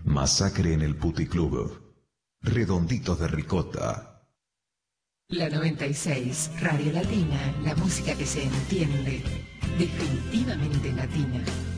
Masacre en el Puticlub. Redonditos de ricota. La 96, Radio Latina, la música que se entiende, definitivamente latina.